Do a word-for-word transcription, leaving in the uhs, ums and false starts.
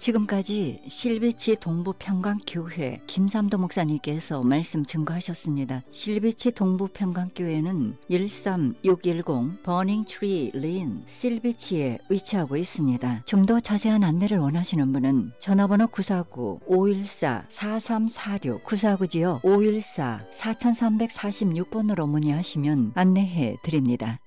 지금까지 실비치 동부평강교회 김삼도 목사님께서 말씀 증거하셨습니다. 실비치 동부평강교회는 일삼육일공 버닝트리 레인 실비치에 위치하고 있습니다. 좀 더 자세한 안내를 원하시는 분은 전화번호 구사구 오일사 사삼사육 구사구지요. 오일사 사삼사육 번으로 문의하시면 안내해 드립니다.